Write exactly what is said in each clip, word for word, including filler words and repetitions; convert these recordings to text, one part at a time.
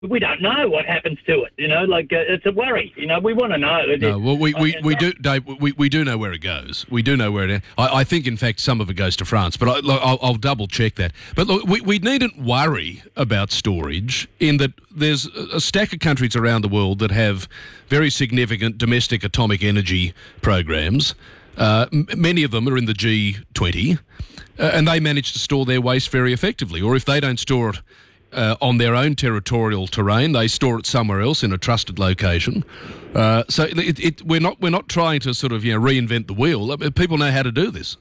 we don't know what happens to it. You know, like uh, it's a worry. You know, we want to know. No, well, we, we, we do, Dave. We, we do know where it goes. We do know where it. I, I think, in fact, some of it goes to France, but I, look, I'll, I'll double check that. But look, we, we needn't worry about storage in that there's a stack of countries around the world that have very significant domestic atomic energy programs. Uh, m- many of them are in the G twenty, uh, and they manage to store their waste very effectively. Or if they don't store it Uh, on their own territorial terrain, they store it somewhere else in a trusted location. Uh, so it, it, we're not we're not trying to sort of you know reinvent the wheel. I mean, people know how to do this.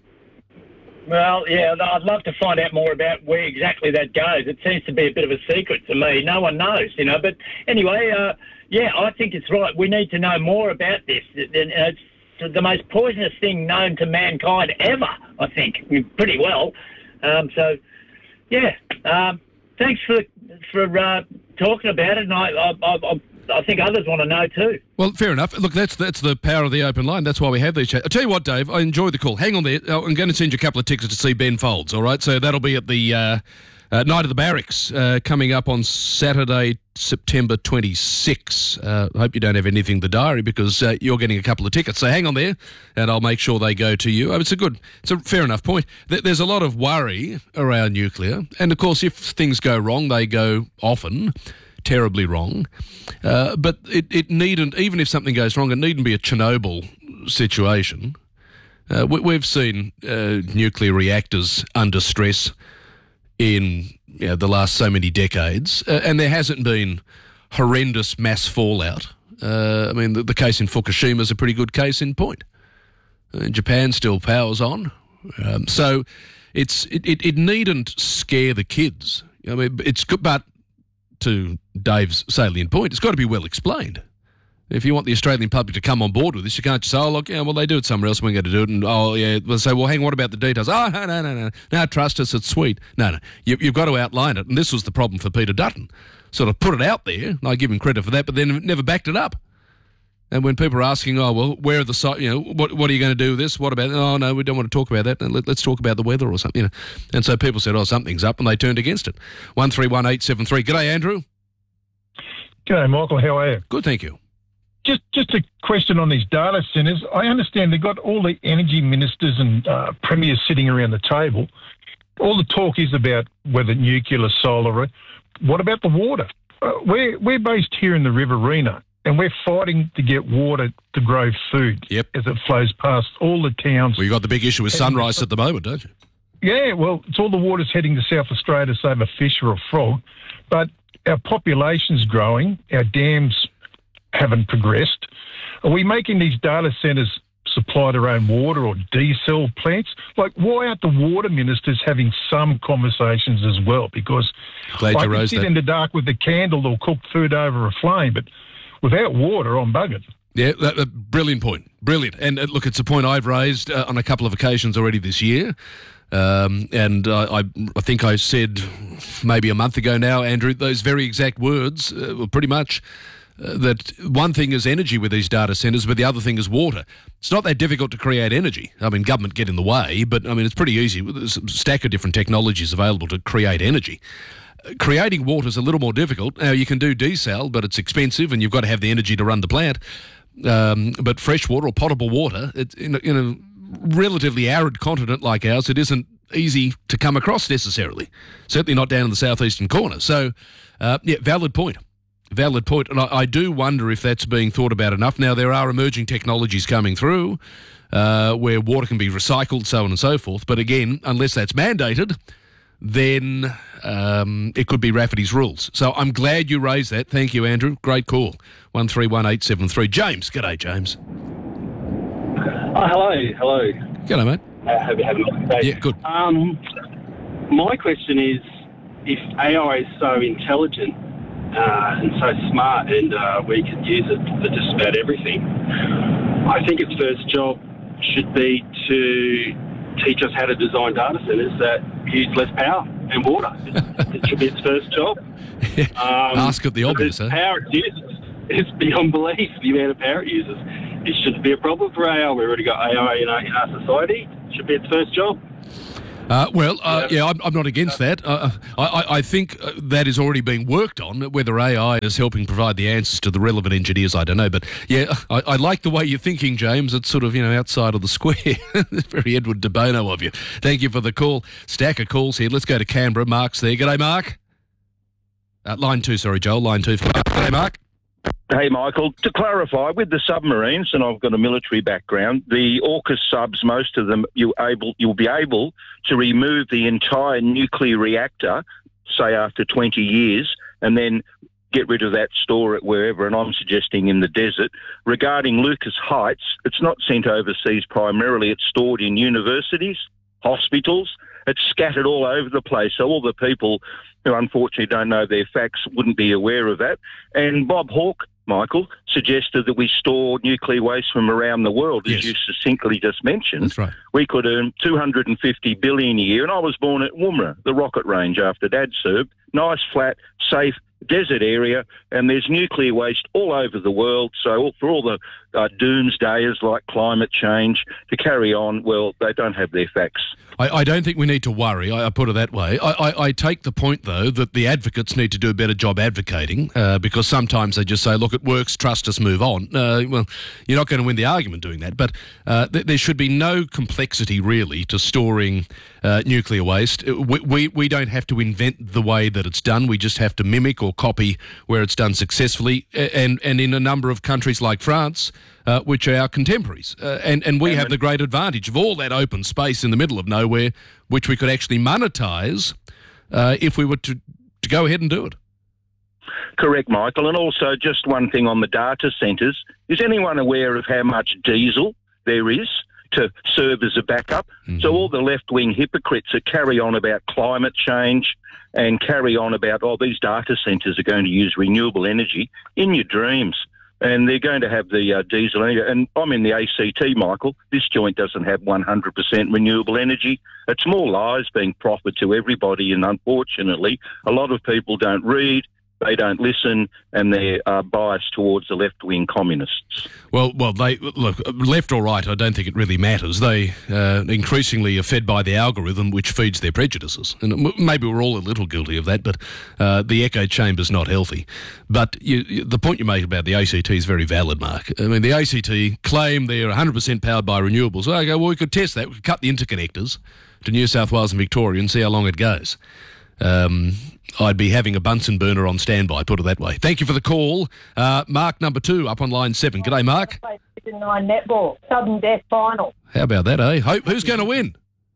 Well, yeah, I'd love to find out more about where exactly that goes. It seems to be a bit of a secret to me. No one knows, you know. But anyway, uh, yeah, I think it's right. We need to know more about this. It's the most poisonous thing known to mankind ever, I think, pretty well. Um, so, yeah. Um, Thanks for for uh, talking about it, and I, I, I, I think others want to know too. Well, fair enough. Look, that's that's the power of the open line. That's why we have these chats. I'll tell you what, Dave, I enjoyed the call. Hang on there. I'm going to send you a couple of tickets to see Ben Folds, all right? So that'll be at the uh, uh, Night of the Barracks uh, coming up on Saturday, September twenty-sixth. Uh, I hope you don't have anything in the diary because uh, you're getting a couple of tickets. So hang on there, and I'll make sure they go to you. Oh, it's a good, it's a fair enough point. There's a lot of worry around nuclear, and of course, if things go wrong, they go often terribly wrong. Uh, but it, it needn't, even if something goes wrong, it needn't be a Chernobyl situation. Uh, we, we've seen uh, nuclear reactors under stress in you know, the last so many decades, uh, and there hasn't been horrendous mass fallout. Uh, I mean, the, the case in Fukushima is a pretty good case in point. Uh, Japan still powers on. Um, so it's it, it, it needn't scare the kids. I mean, it's good, but to Dave's salient point, it's got to be well explained. If you want the Australian public to come on board with this, you can't just say, oh, look, yeah, well, they do it somewhere else, we're going to do it. And, oh, yeah, they'll say, well, hang on, what about the details? Oh, no, no, no, no. No, trust us, it's sweet. No, no. You, you've got to outline it. And this was the problem for Peter Dutton. Sort of put it out there, and I give him credit for that, but then never backed it up. And when people are asking, oh, well, where are the sites, you know, what what are you going to do with this? What about, oh, no, we don't want to talk about that. Let, let's talk about the weather or something, you know. And so people said, oh, something's up, and they turned against it. one three one eight seven three. G'day, Andrew. G'day, Michael. How are you? Good, thank you. Just just a question on these data centres. I understand they've got all the energy ministers and uh, premiers sitting around the table. All the talk is about whether nuclear, solar. What about the water? Uh, we're, we're based here in the Riverina, and we're fighting to get water to grow food yep. as it flows past all the towns. Well, you've got the big issue with Sunrise at the moment, don't you? Yeah, well, it's all the water's heading to South Australia to save a fish or a frog. But our population's growing, our dams haven't progressed. Are we making these data centres supply their own water or desal plants? Like, why aren't the water ministers having some conversations as well? Because Glad I you can raised sit that. in the dark with a candle or cook food over a flame, but without water, I'm buggered. Yeah, that, that, brilliant point. Brilliant. And uh, look, it's a point I've raised uh, on a couple of occasions already this year. Um, and uh, I, I think I said maybe a month ago now, Andrew, those very exact words, uh, well, pretty much, uh, that one thing is energy with these data centres, but the other thing is water. It's not that difficult to create energy. I mean, government get in the way, but I mean, it's pretty easy. There's a stack of different technologies available to create energy. Uh, creating water is a little more difficult. Now, you can do desal, but it's expensive and you've got to have the energy to run the plant. Um, but fresh water or potable water, it's in a, in a relatively arid continent like ours, it isn't easy to come across necessarily. Certainly not down in the southeastern corner. So, uh, yeah, valid point. Valid point. And I, I do wonder if that's being thought about enough. Now, there are emerging technologies coming through uh, where water can be recycled, so on and so forth. But again, unless that's mandated, then um, it could be Rafferty's rules. So I'm glad you raised that. Thank you, Andrew. Great call. one three one eight seven three. James. G'day, James. Oh, hello, hello. G'day, mate. Uh, hope you're having a nice day. Yeah, good. Um, my question is, if A I is so intelligent uh, and so smart and uh, we could use it for just about everything, I think its first job should be to teach us how to design data centres that use less power and water. It should be its first job. Um, Ask it the obvious, the eh? power it uses is beyond belief, the amount of power it uses. It shouldn't be a problem for A I. We've already got A I in our, in our society. It should be its first job. Uh, well, uh, yeah, I'm, I'm not against that. Uh, I, I, I think uh, that is already being worked on. Whether A I is helping provide the answers to the relevant engineers, I don't know. But yeah, I, I like the way you're thinking, James. It's sort of, you know, outside of the square. It's very Edward de Bono of you. Thank you for the call. Stack of calls here. Let's go to Canberra. Mark's there. G'day, Mark. Uh, line two, sorry, Joel. Line two for Mark. G'day, Mark. Hey, Michael, to clarify, with the submarines, and I've got a military background, the AUKUS subs, most of them, you able, you'll be able to remove the entire nuclear reactor, say after twenty years, and then get rid of that, store it wherever, and I'm suggesting in the desert. Regarding Lucas Heights, it's not sent overseas primarily, it's stored in universities, hospitals, it's scattered all over the place, so all the people who unfortunately don't know their facts wouldn't be aware of that. And Bob Hawke, Michael, suggested that we store nuclear waste from around the world, as yes. you succinctly just mentioned. That's right. We could earn two hundred fifty billion dollars a year, and I was born at Woomera, the rocket range after Dad served. Nice, flat, safe desert area, and there's nuclear waste all over the world. So for all the uh, doomsdayers like climate change to carry on, well, they don't have their facts. I, I don't think we need to worry. I, I put it that way. I, I, I take the point, though, that the advocates need to do a better job advocating uh, because sometimes they just say, look, it works, trust us, move on. Uh, well, you're not going to win the argument doing that. But uh, th- there should be no complexity, really, to storing uh, nuclear waste. We, we, we don't have to invent the way that it's done. We just have to mimic or copy where it's done successfully. And, and in a number of countries like France, Uh, which are our contemporaries. Uh, and, and we have the great advantage of all that open space in the middle of nowhere, which we could actually monetise uh, if we were to, to go ahead and do it. Correct, Michael. And also just one thing on the data centres. Is anyone aware of how much diesel there is to serve as a backup? Mm-hmm. So all the left-wing hypocrites that carry on about climate change and carry on about, oh, these data centres are going to use renewable energy in your dreams. And they're going to have the uh, diesel. And I'm in the A C T, Michael. This joint doesn't have one hundred percent renewable energy. It's more lies being proffered to everybody. And unfortunately, a lot of people don't read, they don't listen, and they're uh, biased towards the left-wing communists. Well, well, they look, left or right, I don't think it really matters. They uh, increasingly are fed by the algorithm which feeds their prejudices. And maybe we're all a little guilty of that, but uh, the echo chamber's not healthy. But you, the point you make about the A C T is very valid, Mark. I mean, the A C T claim they're one hundred percent powered by renewables. I go, well, we could test that. We could cut the interconnectors to New South Wales and Victoria and see how long it goes. Um, I'd be having a Bunsen burner on standby, put it that way. Thank you for the call. Uh, Mark, number two, up on line seven. G'day, Mark. Nine netball, sudden death final. How about that, eh? Hope, who's going to win?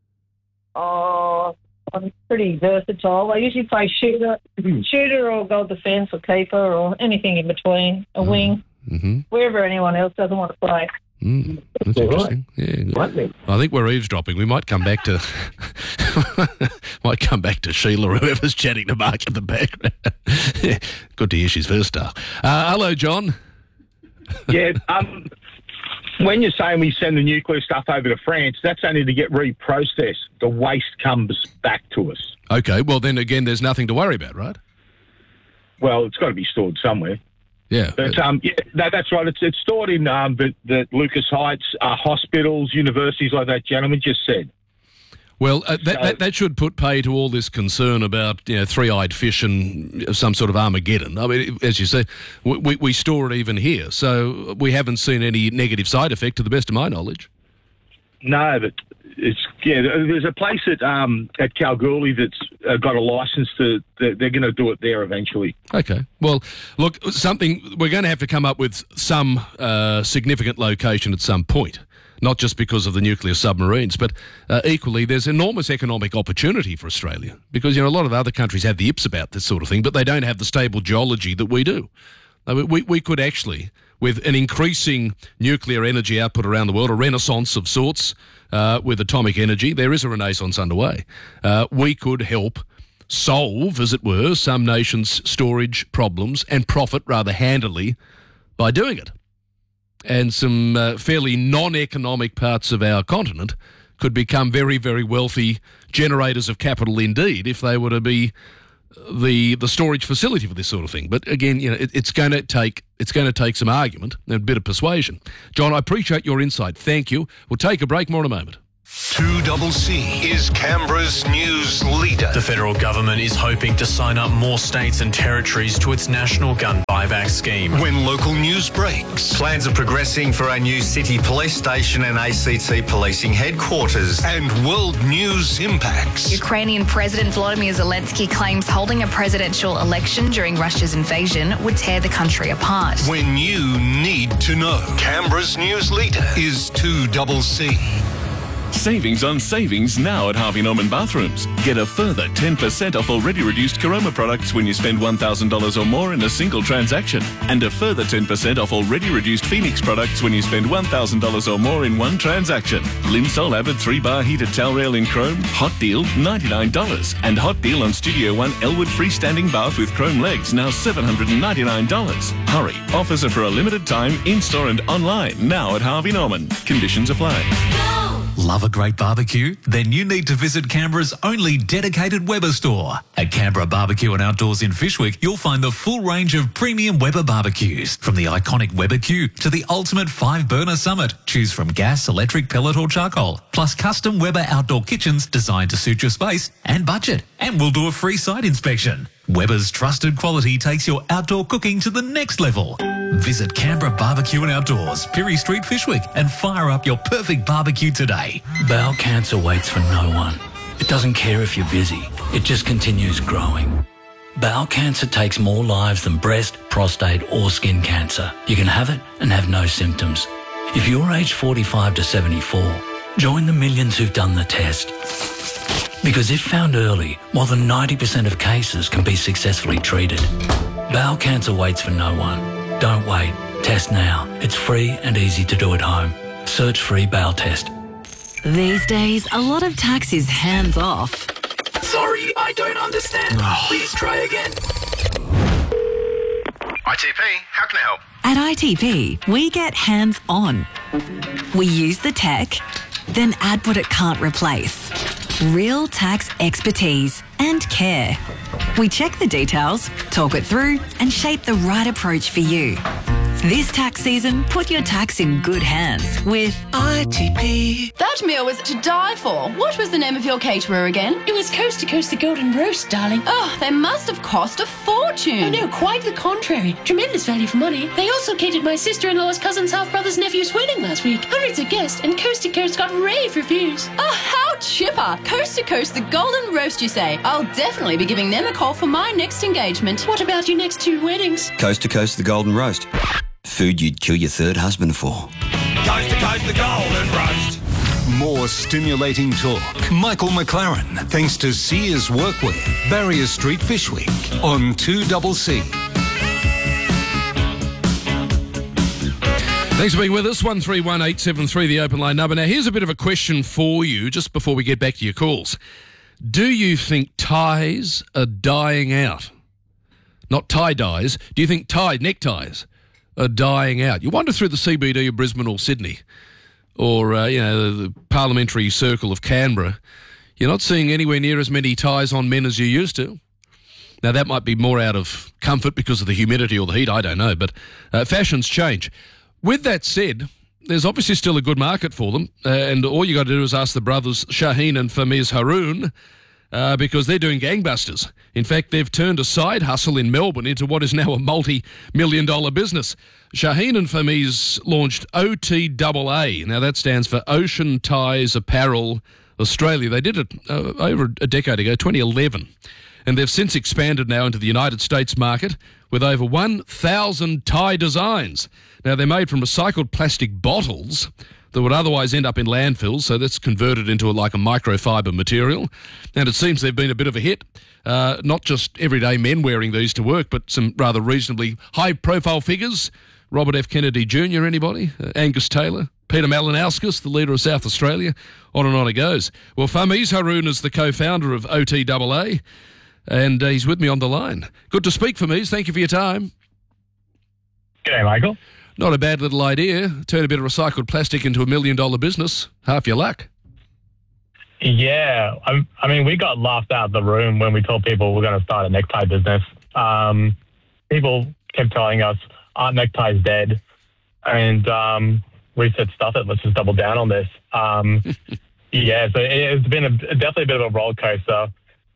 Oh, I'm pretty versatile. I usually play shooter, shooter or goal defence or keeper or anything in between, a wing, mm-hmm. wherever anyone else doesn't want to play. Mm, that's interesting. Right. Yeah, I think we're eavesdropping. We might come back to might come back to Sheila or whoever's chatting to Mark in the background. Yeah, good to hear she's first star. Uh, hello, John. Yeah, um, when you're saying we send the nuclear stuff over to France, that's only to get reprocessed. The waste comes back to us. Okay, well then again, there's nothing to worry about, right? Well, it's got to be stored somewhere. Yeah, but um, yeah, that, that's right. It's it's stored in um, the, the Lucas Heights, uh, hospitals, universities, like that gentleman just said. Well, uh, that, so, that that should put pay to all this concern about, you know, three-eyed fish and some sort of Armageddon. I mean, as you say, we we store it even here, so we haven't seen any negative side effect, to the best of my knowledge. No, but it's yeah. There's a place at um at Kalgoorlie that's uh, got a license to. They're, they're going to do it there eventually. Okay. Well, look, something we're going to have to come up with some uh, significant location at some point. Not just because of the nuclear submarines, but uh, equally there's enormous economic opportunity for Australia because, you know, a lot of other countries have the yips about this sort of thing, but they don't have the stable geology that we do. I mean, we we could actually, with an increasing nuclear energy output around the world, a renaissance of sorts uh, with atomic energy, there is a renaissance underway. Uh, we could help solve, as it were, some nations' storage problems and profit rather handily by doing it. And some uh, fairly non-economic parts of our continent could become very, very wealthy generators of capital indeed if they were to be the the storage facility for this sort of thing. But again, you know, it, it's going to take it's going to take some argument and a bit of persuasion. John, I appreciate your insight. Thank you. We'll take a break. More in a moment. two C C is Canberra's news leader. The federal government is hoping to sign up more states and territories to its national gun buyback scheme. When local news breaks. Plans are progressing for a new city police station and A C T policing headquarters. And world news impacts. Ukrainian President Volodymyr Zelensky claims holding a presidential election during Russia's invasion would tear the country apart. When you need to know. Canberra's news leader is two C C. Savings on savings now at Harvey Norman Bathrooms. Get a further ten percent off already reduced Caroma products when you spend one thousand dollars or more in a single transaction. And a further ten percent off already reduced Phoenix products when you spend one thousand dollars or more in one transaction. Linsol Avid three bar heated towel rail in chrome, hot deal ninety-nine dollars. And hot deal on Studio One Elwood freestanding bath with chrome legs, now seven hundred ninety-nine dollars. Hurry, offers are for a limited time, in-store and online, now at Harvey Norman. Conditions apply. Love a great barbecue? Then you need to visit Canberra's only dedicated Weber store. At Canberra Barbecue and Outdoors in Fyshwick, you'll find the full range of premium Weber barbecues. From the iconic Weber Q to the ultimate five-burner Summit. Choose from gas, electric, pellet or charcoal. Plus custom Weber outdoor kitchens designed to suit your space and budget. And we'll do a free site inspection. Weber's trusted quality takes your outdoor cooking to the next level. Visit Canberra Barbecue and Outdoors, Pirie Street, Fyshwick, and fire up your perfect barbecue today. Bowel cancer waits for no one. It doesn't care if you're busy. It just continues growing. Bowel cancer takes more lives than breast, prostate or skin cancer. You can have it and have no symptoms. If you're aged forty-five to seventy-four, join the millions who've done the test. Because if found early, more than ninety percent of cases can be successfully treated. Bowel cancer waits for no one. Don't wait. Test now. It's free and easy to do at home. Search free bowel test. These days, a lot of tax is hands off. Sorry, I don't understand. Please try again. I T P, how can I help? At I T P, we get hands on. We use the tech, then add what it can't replace. Real tax expertise and care. We check the details, talk it through, and shape the right approach for you. This tax season, put your tax in good hands with I T P. That meal was to die for. What was the name of your caterer again? It was Coast to Coast the Golden Roast, darling. Oh, they must have cost a fortune. Oh, no, quite the contrary. Tremendous value for money. They also catered my sister-in-law's cousin's half-brother's nephew's wedding last week. Hundreds of guests, and Coast to Coast got rave reviews. Oh, how chipper. Coast to Coast the Golden Roast, you say? I'll definitely be giving them a call for my next engagement. What about your next two weddings? Coast to Coast the Golden Roast. Food you'd kill your third husband for. Coast to Coast the Golden Roast. More stimulating talk. Michael McLaren, thanks to Sears Workwear, Barrier Street, Fyshwick, on two C C. Thanks for being with us. one three one eight seven three, the open line number. Now, here's a bit of a question for you just before we get back to your calls. Do you think ties are dying out? Not tie-dyes. Do you think tie neckties are dying out? You wander through the C B D of Brisbane or Sydney or, uh, you know, the, the parliamentary circle of Canberra. You're not seeing anywhere near as many ties on men as you used to. Now, that might be more out of comfort because of the humidity or the heat, I don't know, but uh, fashions change. With that said, there's obviously still a good market for them, uh, and all you got to do is ask the brothers Shaheen and Famiz Haroon, Uh, because they're doing gangbusters. In fact, they've turned a side hustle in Melbourne into what is now a multi-million dollar business. Shaheen and Famiz launched O T A A. Now, that stands for Ocean Ties Apparel Australia. They did it uh, over a decade ago, twenty eleven. And they've since expanded now into the United States market with over one thousand tie designs. Now, they're made from recycled plastic bottles that would otherwise end up in landfills, so that's converted into a, like a microfiber material. And it seems they've been a bit of a hit. Uh, not just everyday men wearing these to work, but some rather reasonably high-profile figures. Robert F. Kennedy Junior, anybody? Uh, Angus Taylor? Peter Malinauskas, the leader of South Australia? On and on it goes. Well, Famiz Haroon is the co-founder of O T A A, and uh, he's with me on the line. Good to speak, Famiz. Thank you for your time. G'day, Michael. Not a bad little idea. Turn a bit of recycled plastic into a million-dollar business. Half your luck. Yeah. I'm, I mean, we got laughed out of the room when we told people we're going to start a necktie business. Um, people kept telling us, aren't neckties dead? And um, we said, stuff it. Let's just double down on this. Um, Yeah, so it's been a, definitely a bit of a roller coaster.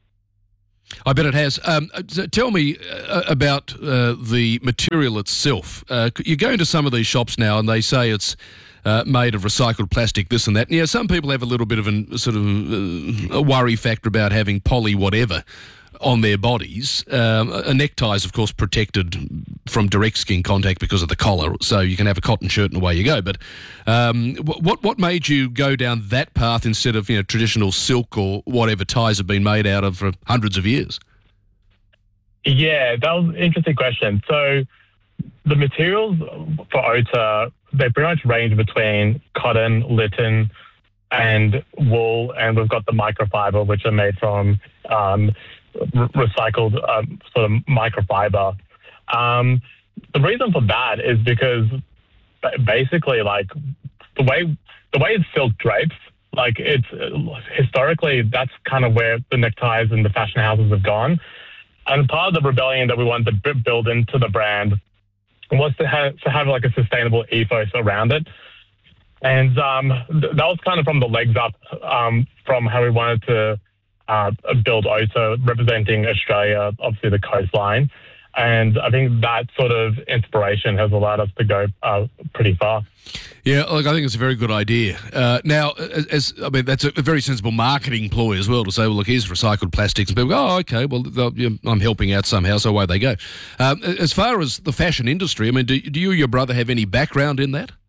I bet it has. Um, so tell me uh, about uh, the material itself. Uh, you go into some of these shops now and they say it's uh, made of recycled plastic, this and that. And, you know, some people have a little bit of an, sort of uh, a worry factor about having poly whatever on their bodies. Um, a necktie is, of course, protected from direct skin contact because of the collar, so you can have a cotton shirt and away you go. But um, what what made you go down that path instead of, you know, traditional silk or whatever ties have been made out of for hundreds of years? Yeah, that was an interesting question. So the materials for Ota, they pretty much range between cotton, linen, and wool, and we've got the microfiber, which are made from um, re- recycled um, sort of microfiber. Um, the reason for that is because basically, like the way the way silk drapes, like it's historically that's kind of where the neckties and the fashion houses have gone. And part of the rebellion that we wanted to build into the brand was to have to have like a sustainable ethos around it. And um, th- that was kind of from the legs up um, from how we wanted to uh, build Ota, representing Australia, obviously the coastline. And I think that sort of inspiration has allowed us to go uh, pretty far. Yeah, look, I think it's a very good idea. Uh, now, as, as I mean, that's a, a very sensible marketing ploy as well to say, well, look, here's recycled plastics. And people go, oh, okay, well, you know, I'm helping out somehow, so away they go. Um, as far as the fashion industry, I mean, do, do you or your brother have any background in that?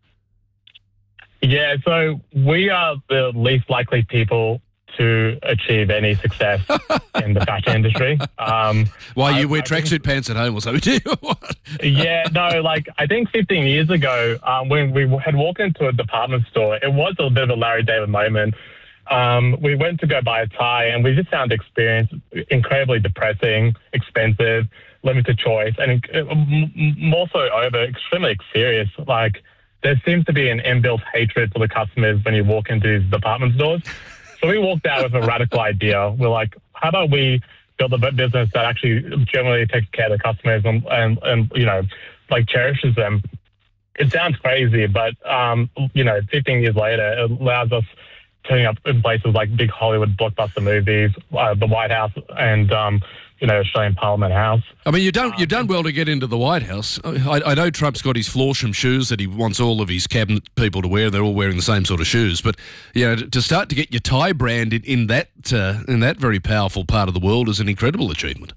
Yeah, so we are the least likely people to achieve any success in the fashion industry. Um, Why, you I, wear tracksuit pants at home or something, do you? Yeah, no, like I think fifteen years ago, um, when we had walked into a department store, it was a bit of a Larry David moment. Um, we went to go buy a tie and we just found the experience incredibly depressing, expensive, limited choice, and uh, more so over extremely serious. Like there seems to be an inbuilt hatred for the customers when you walk into these department stores. So we walked out with a radical idea. We're like, how about we build a business that actually generally takes care of the customers and, and, and you know, like cherishes them. It sounds crazy, but, um, you know, fifteen years later, it allows us turning up in places like big Hollywood blockbuster movies, uh, the White House and, um, you know, Australian Parliament House. I mean, you've done, you've done well to get into the White House. I, I know Trump's got his Florsham shoes that he wants all of his cabinet people to wear. They're all wearing the same sort of shoes. But, you know, to start to get your tie brand in, in that uh, in that very powerful part of the world is an incredible achievement.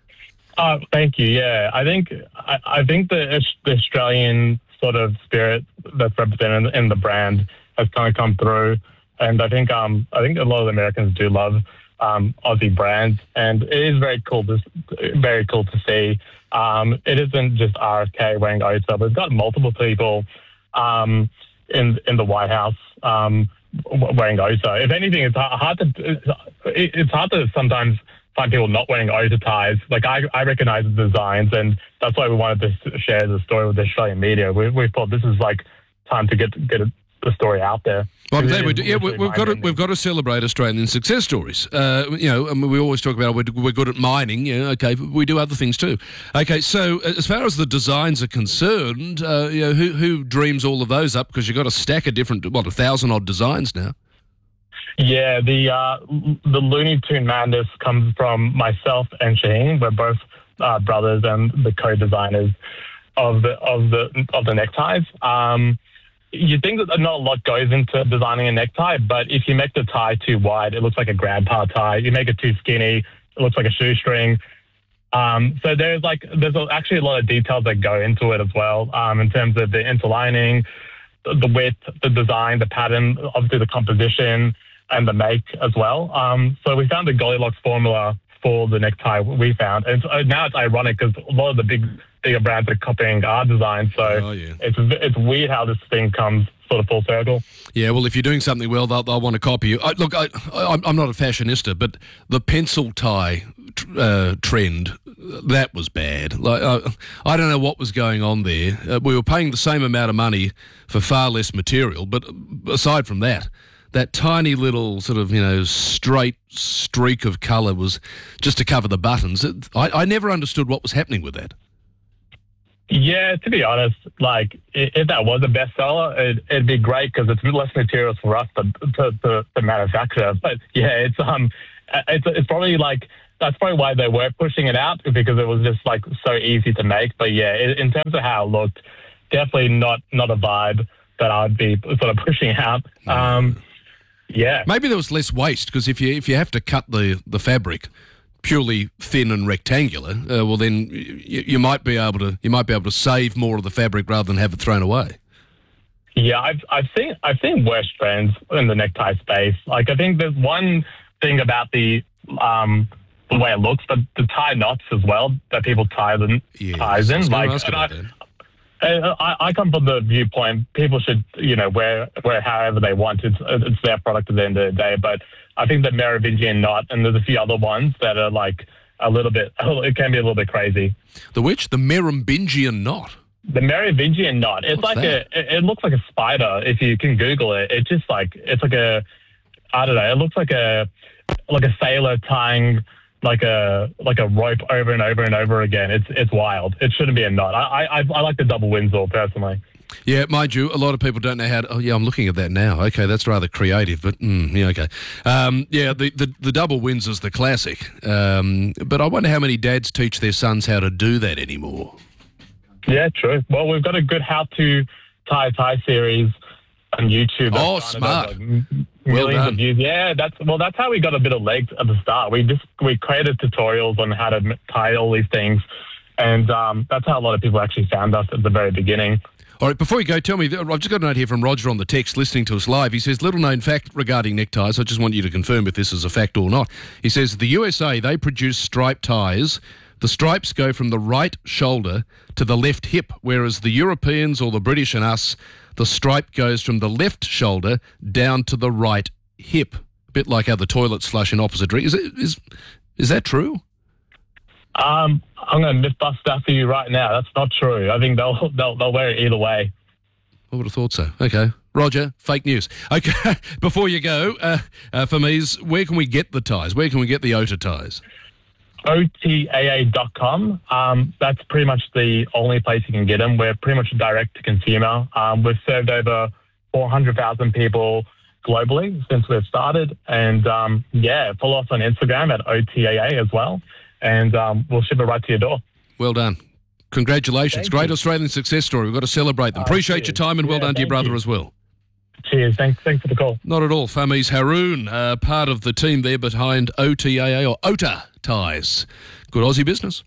Uh, thank you. Yeah, I think I, I think the, the Australian sort of spirit that's represented in, in the brand has kind of come through, and I think um I think a lot of Americans do love Um, Aussie brands, and it is very cool to very cool to see. Um, it isn't just R F K wearing Ota. We've got multiple people um, in in the White House um, wearing Ota. If anything, it's hard to it's hard to sometimes find people not wearing Ota ties. Like I, I recognize the designs, and that's why we wanted to share the story with the Australian media. We, we thought this is like time to get get the story out there. Well, I'm glad we do. Yeah, we, we've got to we've got to celebrate Australian success stories. Uh, you know, I mean, we always talk about we're, we're good at mining. Yeah, okay, but we do other things too. Okay, so as far as the designs are concerned, uh, you know, who who dreams all of those up? Because you've got a stack of different, what, a thousand odd designs now. Yeah, the uh, the Looney Tune madness comes from myself and Shaheen. We're both uh, brothers and the co-designers of the of the of the neckties. Um, You think that not a lot goes into designing a necktie, but if you make the tie too wide, it looks like a grandpa tie. You make it too skinny, it looks like a shoestring. Um, so there's like there's actually a lot of details that go into it as well, um, in terms of the interlining, the width, the design, the pattern, obviously the composition, and the make as well. Um, so we found the Goldilocks formula for the necktie we found, and so now it's ironic because a lot of the big bigger brands are copying our design, so oh, yeah. it's it's weird how this thing comes sort of full circle. Yeah, well, if you're doing something well, they'll, they'll want to copy you. I, look, I, I'm, I'm not a fashionista, but the pencil tie uh, trend, that was bad. Like, uh, I don't know what was going on there. Uh, we were paying the same amount of money for far less material, but aside from that, that tiny little sort of, you know, straight streak of colour was just to cover the buttons. It, I, I never understood what was happening with that. Yeah, to be honest, like i- if that was a bestseller, it, it'd be great because it's less materials for us to, to, to, to manufacture. But yeah, it's um, it's it's probably like that's probably why they were pushing it out because it was just like so easy to make. But yeah, in, in terms of how it looked, definitely not not a vibe that I'd be sort of pushing out. Um, yeah, Maybe there was less waste because if you if you have to cut the, the fabric purely thin and rectangular, uh, well then you, you might be able to you might be able to save more of the fabric rather than have it thrown away. Yeah, I've I've seen I've seen worse trends in the necktie space. Like I think there's one thing about the um the way it looks, but the tie knots as well that people tie them Yeah, ties I was in. gonna Like ask and I, about that. Uh, I, I come from the viewpoint people should, you know, wear wear however they want. It's it's their product at the end of the day. But I think the Merovingian knot and there's a few other ones that are like a little bit. It can be a little bit crazy. The which? The Merovingian knot. The Merovingian knot. It's What's like that? a. It, it looks like a spider. If you can Google it, it's just like it's like a. I don't know. It looks like a like a sailor tying like a like a rope over and over and over again. It's it's wild. It shouldn't be a knot. I I, I like the double Windsor personally. Yeah, mind you, a lot of people don't know how to... Oh, yeah, I'm looking at that now. Okay, that's rather creative, but mm, yeah, okay. Um, yeah, the, the, the double Windsor's the classic. Um, but I wonder how many dads teach their sons how to do that anymore. Yeah, true. Well, we've got a good how-to tie tie series on YouTube. that's Oh, kind of smart. got, like, m- Well millions done. of views. Yeah, that's well. That's how we got a bit of legs at the start. We just we created tutorials on how to m- tie all these things, and um, that's how a lot of people actually found us at the very beginning. All right, before you go, tell me, I've just got a note here from Roger on the text listening to us live. He says, little known fact regarding neckties. I just want you to confirm if this is a fact or not. He says, the U S A, they produce striped ties. The stripes go from the right shoulder to the left hip, whereas the Europeans or the British and us, the stripe goes from the left shoulder down to the right hip. A bit like how the toilets flush in opposite directions. Is, it, is, is that true? Um, I'm going to myth bust that for you right now. That's not true. I think they'll they'll, they'll wear it either way. I would have thought so. Okay. Roger, fake news. Okay, before you go, uh, uh, for me, where can we get the ties? Where can we get the O T A ties? O T A A dot com. Um, that's pretty much the only place you can get them. We're pretty much direct to consumer. Um, we've served over four hundred thousand people globally since we've started. And um, yeah, follow us on Instagram at O T A A as well. And um, we'll ship it right to your door. Well done. Congratulations. Thank Great you. Australian success story. We've got to celebrate them. Uh, Appreciate cheers. your time and well Yeah, done to your thank brother you. as well. Cheers. Thanks, thanks for the call. Not at all. Famiz Haroon, uh, part of the team there behind O T A A or O T A ties. Good Aussie business.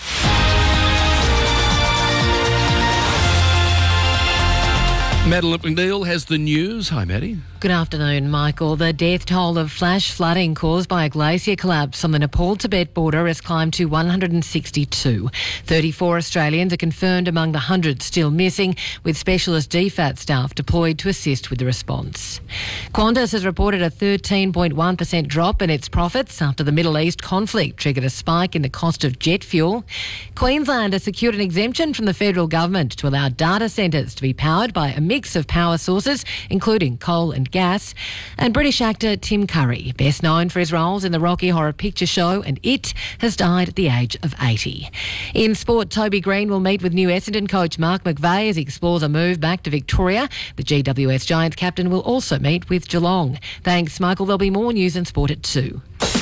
Madeline McNeil has the news. Hi, Maddie. Good afternoon, Michael. The death toll of flash flooding caused by a glacier collapse on the Nepal-Tibet border has climbed to one hundred sixty-two. thirty-four Australians are confirmed among the one hundred still missing, with specialist D FAT staff deployed to assist with the response. Qantas has reported a thirteen point one percent drop in its profits after the Middle East conflict triggered a spike in the cost of jet fuel. Queensland has secured an exemption from the federal government to allow data centres to be powered by a mix of power sources, including coal and gas. And British actor Tim Curry, best known for his roles in the Rocky Horror Picture Show and It, has died at the age of eighty. In sport, Toby Green will meet with new Essendon coach Mark McVeigh as he explores a move back to Victoria. The G W S Giants captain will also meet with Geelong. Thanks, Michael. There'll be more news and sport at two.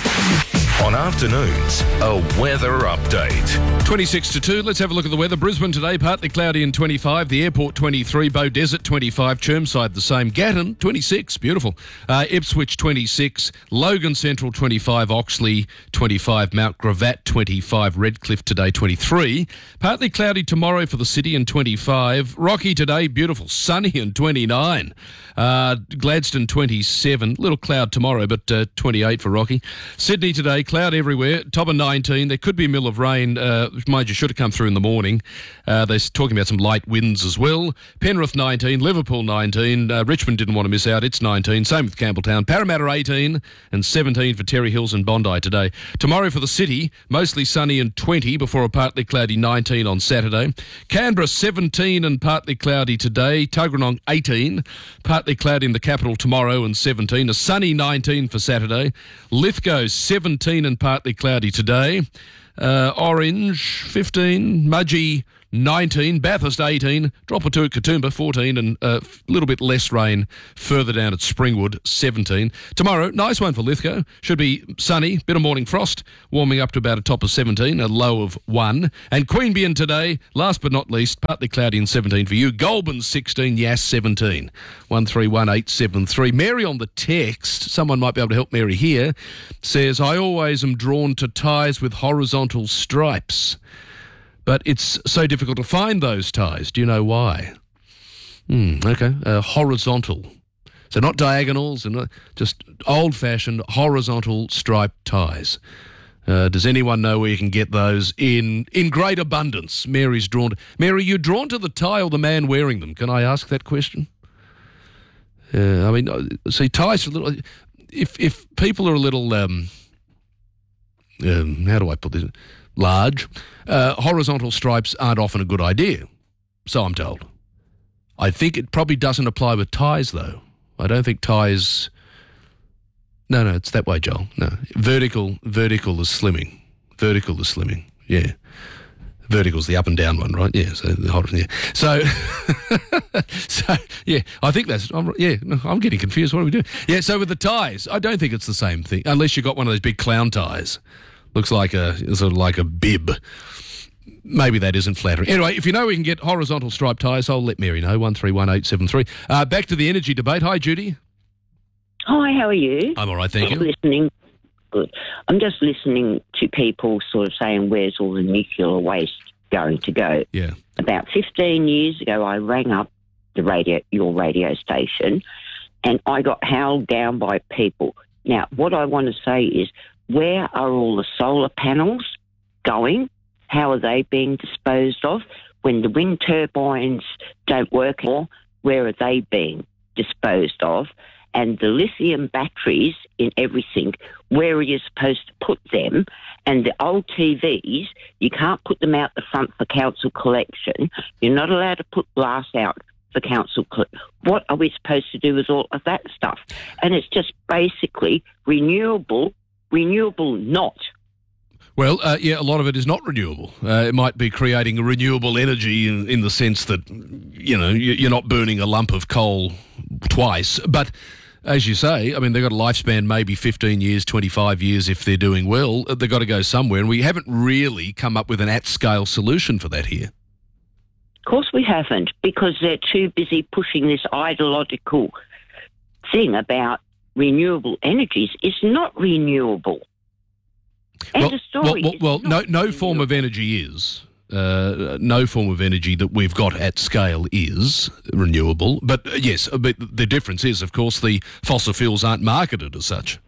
On afternoons, a weather update. twenty-six to two. Let's have a look at the weather. Brisbane today, partly cloudy and twenty-five. The airport, twenty-three. Beaudesert, twenty-five. Chermside, the same. Gatton, twenty-six. Beautiful. Uh, Ipswich, twenty-six. Logan Central, twenty-five. Oxley, twenty-five. Mount Gravatt, twenty-five. Redcliffe today, twenty-three. Partly cloudy tomorrow for the city and twenty-five. Rocky today, beautiful. Sunny and twenty-nine. Uh, Gladstone, twenty-seven. Little cloud tomorrow, but uh, twenty-eight for Rocky. Sydney today, cloud everywhere. Top of nineteen. There could be a mill of rain. Uh, mind you, should have come through in the morning. Uh, they're talking about some light winds as well. Penrith, nineteen. Liverpool, nineteen. Uh, Richmond didn't want to miss out. It's nineteen. Same with Campbelltown. Parramatta, eighteen. And seventeen for Terry Hills and Bondi today. Tomorrow for the city, mostly sunny and twenty before a partly cloudy nineteen on Saturday. Canberra, seventeen and partly cloudy today. Tuggeranong, eighteen. Partly cloudy in the capital tomorrow and seventeen. A sunny nineteen for Saturday. Lithgow, seventeen and partly cloudy today. Uh, Orange, fifteen. Mudgee, nineteen, Bathurst eighteen, drop or two at Katoomba fourteen, and a little bit less rain further down at Springwood seventeen. Tomorrow, nice one for Lithgow. Should be sunny, bit of morning frost, warming up to about a top of seventeen, a low of one. And Queanbeyan today, last but not least, partly cloudy and seventeen for you. Goulburn sixteen, Yass seventeen. one three one eight seven three. Mary on the text, someone might be able to help Mary here, says, I always am drawn to ties with horizontal stripes, but it's so difficult to find those ties. Do you know why? Hmm, okay, uh, horizontal. So not diagonals, and not, just old-fashioned horizontal striped ties. Uh, does anyone know where you can get those in in great abundance? Mary's drawn to... Mary, you drawn to the tie or the man wearing them? Can I ask that question? Uh, I mean, see, ties are a little... If, if people are a little... Um, um, how do I put this... large, uh, horizontal stripes aren't often a good idea, so I'm told. I think it probably doesn't apply with ties, though. I don't think ties... No, no, it's that way, Joel. No, vertical, vertical is slimming. Vertical is slimming, yeah. Vertical's the up and down one, right? Yeah, so, yeah. So, so yeah, I think that's... I'm, yeah, I'm getting confused. What do we do? Yeah, so with the ties, I don't think it's the same thing, unless you've got one of those big clown ties. Looks like a sort of like a bib. Maybe that isn't flattering. Anyway, if you know we can get horizontal striped ties, I'll let Mary know. one three one eight seven three. Uh, back to the energy debate. Hi, Judy. Hi, how are you? I'm all right, thank I'm you. listening. Good. I'm just listening to people sort of saying, where's all the nuclear waste going to go? Yeah. About fifteen years ago, I rang up the radio, your radio station, and I got howled down by people. Now, what I want to say is, where are all the solar panels going? How are they being disposed of? When the wind turbines don't work anymore, where are they being disposed of? And the lithium batteries in everything, where are you supposed to put them? And the old T Vs, you can't put them out the front for council collection. You're not allowed to put glass out for council collection. What are we supposed to do with all of that stuff? And it's just basically renewable, renewable not. Well, uh, yeah, a lot of it is not renewable. Uh, it might be creating a renewable energy in, in the sense that, you know, you're not burning a lump of coal twice. But as you say, I mean, they've got a lifespan maybe fifteen years, twenty-five years if they're doing well. They've got to go somewhere. And we haven't really come up with an at-scale solution for that here. Of course we haven't, because they're too busy pushing this ideological thing about renewable energies. It's not renewable. Well, well, well, well no, no form of energy is. Uh, no form of energy that we've got at scale is renewable. But uh, yes, but the difference is, of course, the fossil fuels aren't marketed as such.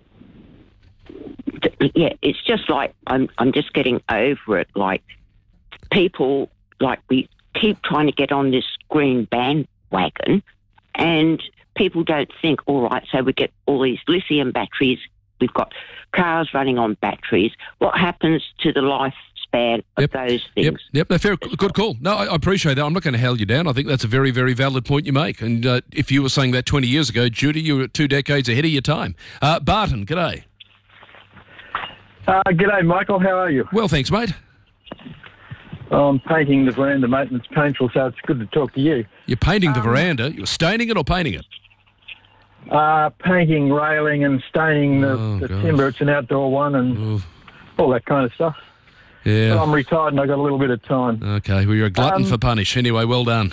Yeah, it's just like I'm. I'm just getting over it. Like people, like we keep trying to get on this green bandwagon, and people don't think, all right, so we get all these lithium batteries. We've got cars running on batteries. What happens to the lifespan of yep. those things? Yep, yep. No, fair, good call. No, I, I appreciate that. I'm not going to hail you down. I think that's a very, very valid point you make. And uh, if you were saying that twenty years ago, Judy, you were two decades ahead of your time. Uh, Barton, g'day. Uh, g'day, Michael. How are you? Well, thanks, mate. I'm painting the veranda, mate, and it's painful, so it's good to talk to you. You're painting the um, veranda? You're staining it or painting it? Uh, painting, railing and staining the, oh, the gosh. timber. It's an outdoor one and Ooh. all that kind of stuff. Yeah. So I'm retired and I've got a little bit of time. Okay, well, you're a glutton Um, for punish. Anyway, well done.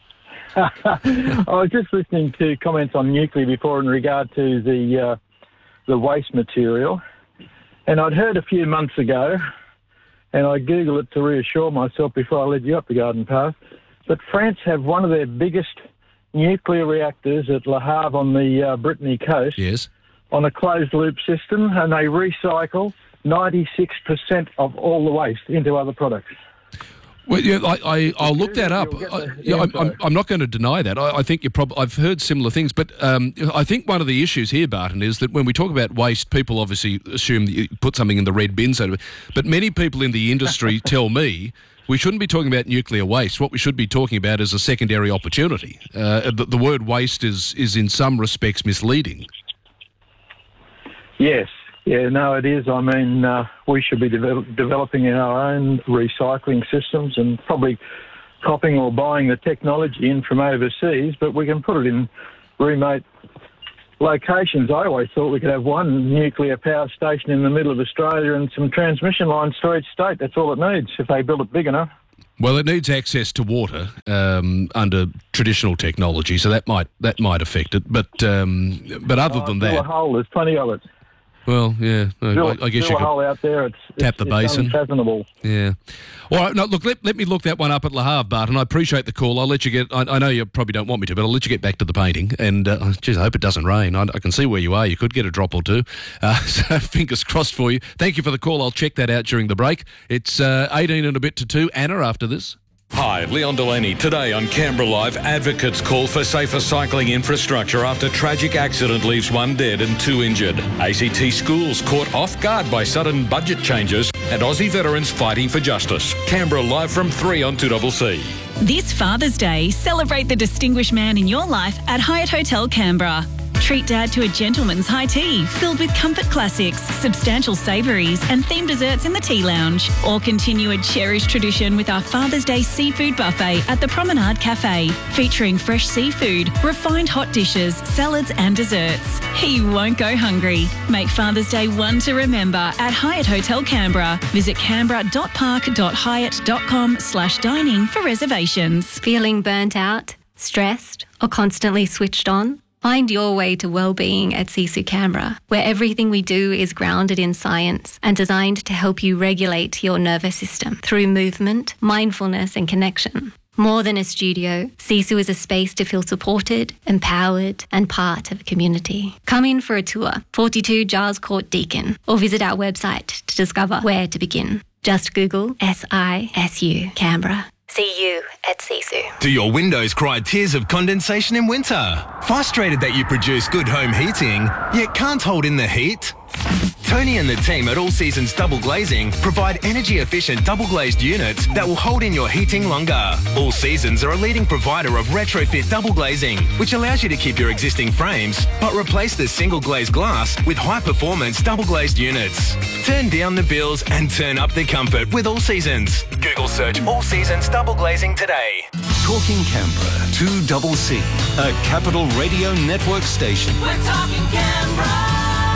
I was just listening to comments on nuclear before in regard to the uh, the waste material. And I'd heard a few months ago, and I Googled it to reassure myself before I led you up the garden path, that France have one of their biggest nuclear reactors at Le Havre on the uh, Brittany coast. Yes. On a closed-loop system, and they recycle ninety-six percent of all the waste into other products. Well, yeah, I, I, I'll look that up. I, yeah, I'm, I'm, I'm not going to deny that. I, I think you're probably. I've heard similar things, but um, I think one of the issues here, Barton, is that when we talk about waste, people obviously assume that you put something in the red bin, so to speak. But many people in the industry tell me we shouldn't be talking about nuclear waste. What we should be talking about is a secondary opportunity. Uh, the, the word waste is is in some respects misleading. Yes. Yeah, no, it is. I mean, uh, we should be devel- developing our own recycling systems and probably copying or buying the technology in from overseas, but we can put it in remote locations. I always thought we could have one nuclear power station in the middle of Australia and some transmission lines to each state. That's all it needs if they build it big enough. Well, it needs access to water um, under traditional technology, so that might that might affect it. But um, but other oh, than drill that, a hole. There's plenty of it. Well, yeah, Drill, I, I guess drill you a could hole out there. It's, tap it's, the it's basin. unfathomable. Yeah. All right. No, look. Let, let me look that one up at Le Havre, Bart, and I appreciate the call. I'll let you get. I, I know you probably don't want me to, but I'll let you get back to the painting. And uh, geez, I hope it doesn't rain. I, I can see where you are. You could get a drop or two. Uh, so fingers crossed for you. Thank you for the call. I'll check that out during the break. It's uh, eighteen and a bit to two. Anna, after this. Hi, Leon Delaney. Today on Canberra Live, advocates call for safer cycling infrastructure after tragic accident leaves one dead and two injured. A C T schools caught off guard by sudden budget changes and Aussie veterans fighting for justice. Canberra Live from three on two C C. This Father's Day, celebrate the distinguished man in your life at Hyatt Hotel Canberra. Treat Dad to a gentleman's high tea filled with comfort classics, substantial savouries and themed desserts in the tea lounge. Or continue a cherished tradition with our Father's Day seafood buffet at the Promenade Cafe, featuring fresh seafood, refined hot dishes, salads and desserts. He won't go hungry. Make Father's Day one to remember at Hyatt Hotel Canberra. Visit canberra.park.hyatt.com slash dining for reservations. Feeling burnt out, stressed or constantly switched on? Find your way to well-being at Sisu Canberra, where everything we do is grounded in science and designed to help you regulate your nervous system through movement, mindfulness and connection. More than a studio, Sisu is a space to feel supported, empowered and part of a community. Come in for a tour, forty-two Giles Court Deakin, or visit our website to discover where to begin. Just Google S I S U Canberra. See you at Sisu. Do your windows cry tears of condensation in winter? Frustrated that you produce good home heating, yet can't hold in the heat? Tony and the team at All Seasons Double Glazing provide energy-efficient double-glazed units that will hold in your heating longer. All Seasons are a leading provider of retrofit double glazing, which allows you to keep your existing frames, but replace the single-glazed glass with high-performance double-glazed units. Turn down the bills and turn up the comfort with All Seasons. Google search All Seasons Double Glazing today. Talking Canberra, two C C, a Capital Radio Network station. We're talking Canberra.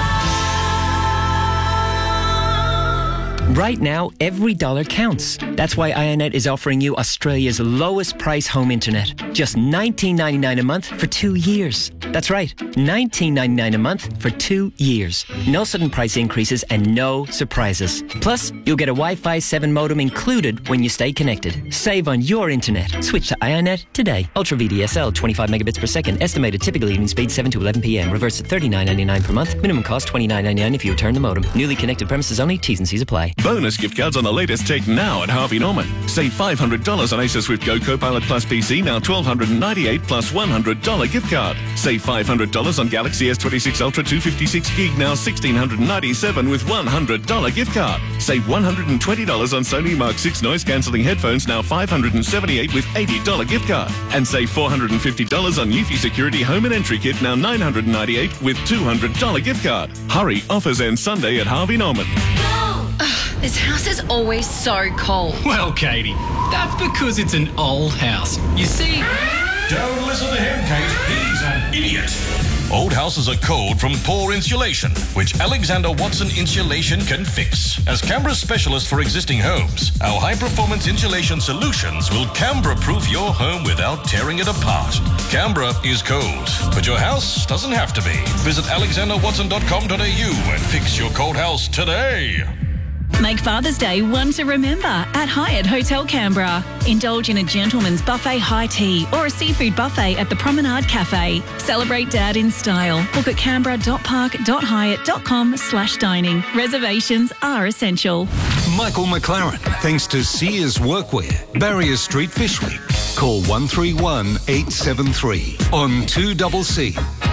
Right now, every dollar counts. That's why Ionet is offering you Australia's lowest price home internet. Just nineteen ninety-nine a month for two years. That's right, nineteen ninety-nine a month for two years. No sudden price increases and no surprises. Plus, you'll get a Wi-Fi seven modem included when you stay connected. Save on your internet. Switch to Ionet today. Ultra V D S L, twenty-five megabits per second. Estimated typical evening speed seven to eleven p.m. Reverse at thirty-nine ninety-nine per month. Minimum cost twenty-nine ninety-nine if you return the modem. Newly connected premises only. T's and C's apply. Bonus gift cards on the latest tech now at Harvey Norman. Save five hundred dollars on Acer Swift Go Copilot Plus P C, now one thousand two hundred ninety-eight dollars plus one hundred dollars gift card. Save five hundred dollars on Galaxy S twenty-six Ultra two fifty-six gig, now one thousand six hundred ninety-seven dollars with one hundred dollars gift card. Save one hundred twenty dollars on Sony Mark six noise cancelling headphones, now five hundred seventy-eight dollars with eighty dollars gift card. And save four hundred fifty dollars on Eufy Security Home and Entry Kit, now nine hundred ninety-eight dollars with two hundred dollars gift card. Hurry, offers end Sunday at Harvey Norman. This house is always so cold. Well, Katie, that's because it's an old house. You see... Don't listen to him, Kate. He's an idiot. Old houses are cold from poor insulation, which Alexander Watson Insulation can fix. As Canberra's specialist for existing homes, our high-performance insulation solutions will Canberra-proof your home without tearing it apart. Canberra is cold, but your house doesn't have to be. Visit alexander watson dot com dot a u and fix your cold house today. Make Father's Day one to remember at Hyatt Hotel Canberra. Indulge in a gentleman's buffet high tea or a seafood buffet at the Promenade Cafe. Celebrate Dad in style. Book at canberra.park.hyatt.com slash dining. Reservations are essential. Michael McLaren, thanks to Sears Workwear, Barrier Street, Fishwick. Call one three one eight seven three on two C C.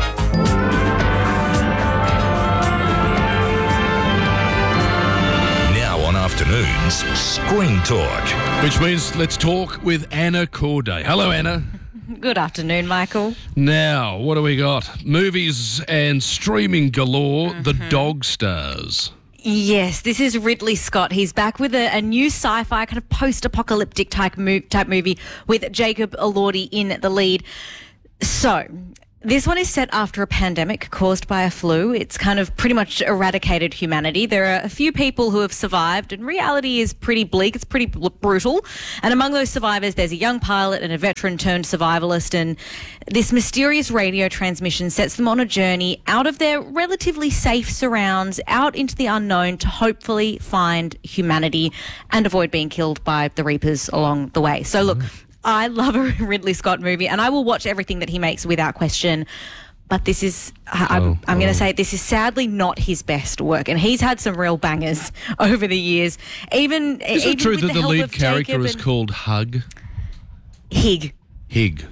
Afternoons, Screen Talk. Which means let's talk with Anna Corday. Hello, Anna. Good afternoon, Michael. Now, what do we got? Movies and streaming galore, Mm-hmm. The Dog Stars. Yes, this is Ridley Scott. He's back with a, a new sci-fi kind of post-apocalyptic type, move, type movie with Jacob Elordi in the lead. So, this one is set after a pandemic caused by a flu. It's kind of pretty much eradicated humanity. There are a few people who have survived, and reality is pretty bleak. It's pretty bl- brutal. And among those survivors, there's a young pilot and a veteran turned survivalist. And this mysterious radio transmission sets them on a journey out of their relatively safe surrounds, out into the unknown to hopefully find humanity and avoid being killed by the Reapers along the way. So look, I love a Ridley Scott movie, and I will watch everything that he makes without question. But this is, I, Oh, I'm, I'm going oh. to say, this is sadly not his best work. And he's had some real bangers over the years. Even, Is even it true with that the, the help lead of character Jacob is and called Hug? Hig. Hig.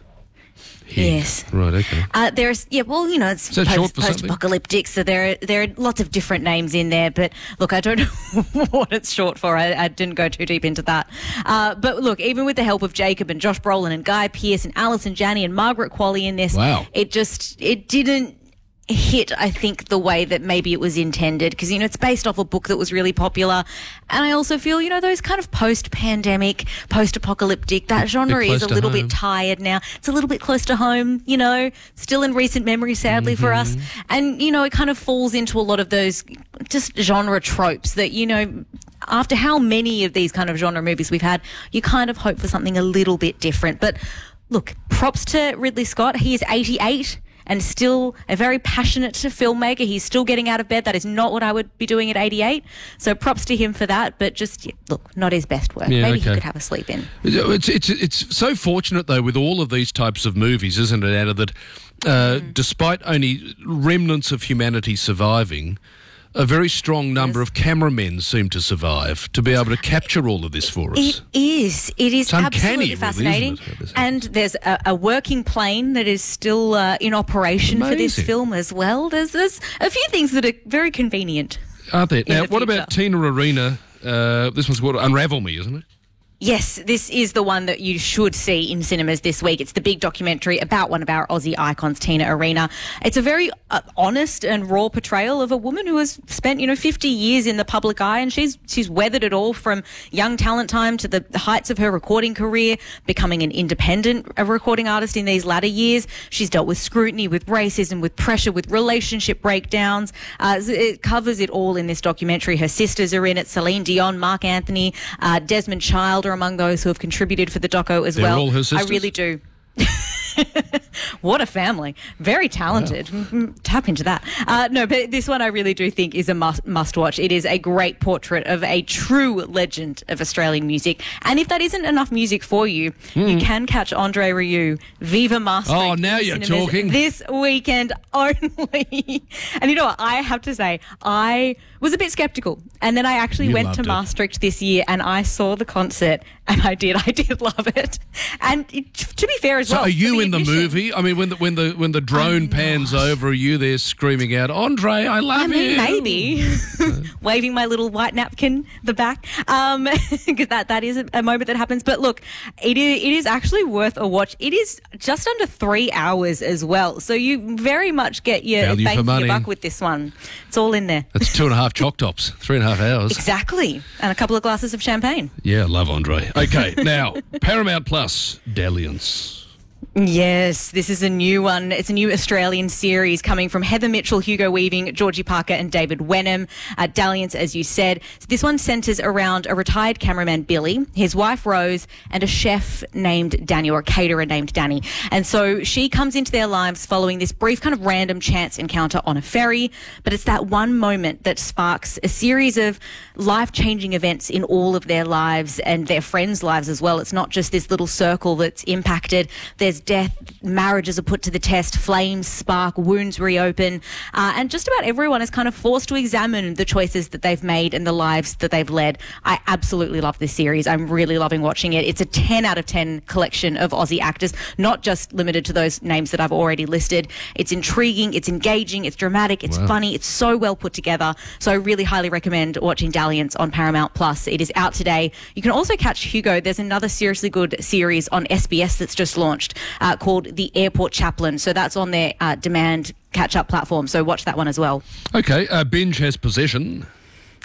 Yes. Right, okay. Uh, there's, yeah, well, you know, it's Is that short for something? post-apocalyptic, so there are, there are lots of different names in there. But look, I don't know what it's short for. I, I didn't go too deep into that. Uh, but look, even with the help of Jacob and Josh Brolin and Guy Pearce and Alison Janney and Margaret Qualley in this, Wow. it just, it didn't hit, I think, the way that maybe it was intended, because, you know, it's based off a book that was really popular. And I also feel, you know, those kind of post-pandemic, post-apocalyptic, that genre close is a to little home. bit tired now. It's a little bit close to home, you know, still in recent memory, sadly, for us. And, you know, it kind of falls into a lot of those just genre tropes that, you know, after how many of these kind of genre movies we've had, you kind of hope for something a little bit different. But look, props to Ridley Scott. He is eighty-eight. And still a very passionate filmmaker. He's still getting out of bed. That is not what I would be doing at eighty-eight. So props to him for that. But just, yeah, look, not his best work. Yeah, Maybe okay. he could have a sleep in. It's, it's, it's so fortunate, though, with all of these types of movies, isn't it, Anna, that uh, despite only remnants of humanity surviving, a very strong number of cameramen seem to survive to be able to capture all of this for us. It is. It is It's uncanny, absolutely really, fascinating. isn't it? And there's a, a working plane that is still uh, in operation for this Amazing. film as well. There's, there's a few things that are very convenient. Aren't there? in Now, the what future. about Tina Arena? Uh, this one's called Unravel Me, isn't it? Yes, this is the one that you should see in cinemas this week. It's the big documentary about one of our Aussie icons, Tina Arena. It's a very uh, honest and raw portrayal of a woman who has spent, you know, fifty years in the public eye, and she's she's weathered it all from young talent time to the heights of her recording career, becoming an independent uh, recording artist in these latter years. She's dealt with scrutiny, with racism, with pressure, with relationship breakdowns. Uh, it covers it all in this documentary. Her sisters are in it, Celine Dion, Mark Anthony, uh, Desmond Child are among those who have contributed for the doco as They're well. all her I sisters? really do. What a family. Very talented. Mm, Tap into that. Uh, no, but this one I really do think is a must, must watch. It is a great portrait of a true legend of Australian music. And if that isn't enough music for you, you can catch Andre Rieu, Viva Master. Oh, now you're talking. This weekend only. And you know what? I have to say, I was a bit skeptical. And then I actually You went loved to it. Maastricht this year and I saw the concert and I did. I did love it. And it, to be fair as So well. are you for in the admission- movie? I mean, when the when the when the drone pans over, are you there screaming out, "Andre, I love I mean, you"? maybe waving my little white napkin the back, um, because that that is a, a moment that happens. But look, it is it is actually worth a watch. It is just under three hours as well, so you very much get your Value bang for for money. your buck with this one. It's all in there. That's two and a half chalk tops, three and a half hours. Exactly, and a couple of glasses of champagne. Yeah, love Andre. Okay, now Paramount Plus, Dalliance. Yes, this is a new one. It's a new Australian series coming from Heather Mitchell, Hugo Weaving, Georgie Parker and David Wenham. Uh, Dalliance, as you said. So this one centres around a retired cameraman, Billy, his wife, Rose, and a chef named Danny, or a caterer named Danny. And so she comes into their lives following this brief kind of random chance encounter on a ferry. But it's that one moment that sparks a series of life-changing events in all of their lives and their friends' lives as well. It's not just this little circle that's impacted. There's death, marriages are put to the test, flames spark, wounds reopen, uh, and just about everyone is kind of forced to examine the choices that they've made and the lives that they've led. I absolutely love this series. I'm really loving watching it. It's a ten out of ten collection of Aussie actors, not just limited to those names that I've already listed. It's intriguing, it's engaging, it's dramatic, it's Wow. funny, it's so well put together. So I really highly recommend watching Dalliance on Paramount Plus. It is out today. You can also catch Hugo. There's another seriously good series on S B S that's just launched. Uh, called The Airport Chaplain. So that's on their uh, demand catch-up platform. So watch that one as well. Okay, uh, Binge has possession.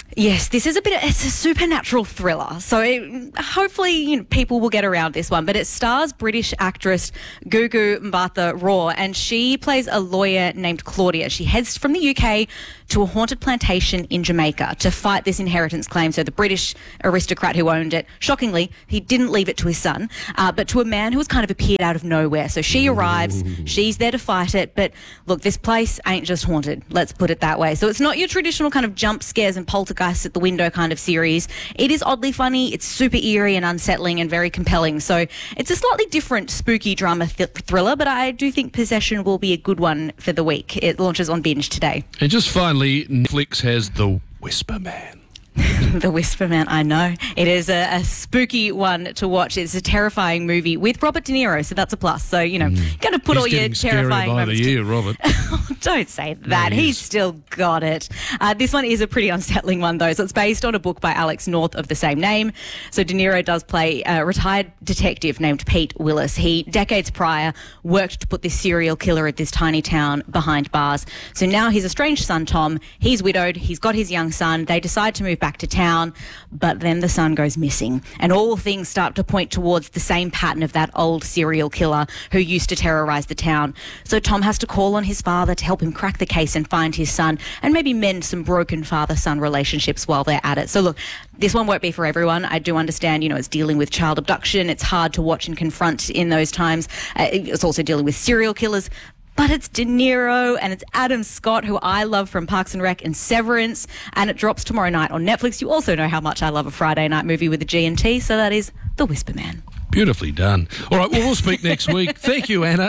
Yes, this is a bit of, it's a supernatural thriller. So it, hopefully you know, people will get around this one. But it stars British actress Gugu Mbatha-Raw, and she plays a lawyer named Claudia. She heads from the U K to a haunted plantation in Jamaica to fight this inheritance claim. So the British aristocrat who owned it, shockingly, he didn't leave it to his son, uh, but to a man who has kind of appeared out of nowhere. So she arrives, she's there to fight it. But look, this place ain't just haunted. Let's put it that way. So it's not your traditional kind of jump scares and poltergeists at the window kind of series. It is oddly funny. It's super eerie and unsettling and very compelling. So it's a slightly different spooky drama th- thriller, but I do think Possession will be a good one for the week. It launches on Binge today. And just finally, Netflix has The Whisper Man. The Whisper Man, I know. It is a, a spooky one to watch. It's a terrifying movie with Robert De Niro, so that's a plus. So, you know, mm. going to put He's all your terrifying by moments. The year, Robert. Don't say that. No, he He's is. still got it. Uh, this one is a pretty unsettling one, though. So it's based on a book by Alex North of the same name. So De Niro does play a retired detective named Pete Willis. He, decades prior, worked to put this serial killer at this tiny town behind bars. So now his estranged son, Tom, he's widowed. He's got his young son. They decide to move back to town, but then the son goes missing. And all things start to point towards the same pattern of that old serial killer who used to terrorise the town. So Tom has to call on his father to help him crack the case and find his son and maybe mend some broken father-son relationships while they're at it. So look, this one won't be for everyone. I do understand, you know, it's dealing with child abduction. It's hard to watch and confront in those times. Uh, it's also dealing with serial killers. But it's De Niro and it's Adam Scott, who I love from Parks and Rec and Severance, and it drops tomorrow night on Netflix. You also know how much I love a Friday night movie with a G and T, so that is The Whisper Man. Beautifully done. All right, well, we'll speak next week. Thank you, Anna.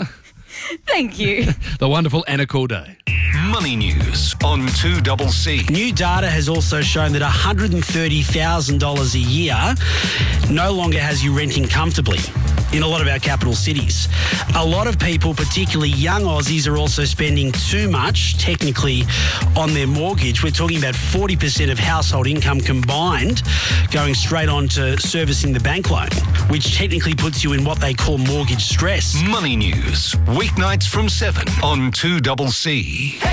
Thank you. The wonderful Anna Corday. Money news on two C C. New data has also shown that one hundred thirty thousand dollars a year no longer has you renting comfortably in a lot of our capital cities. A lot of people, particularly young Aussies, are also spending too much, technically, on their mortgage. We're talking about forty percent of household income combined going straight on to servicing the bank loan, which technically puts you in what they call mortgage stress. Money news, weeknights from seven on two C C.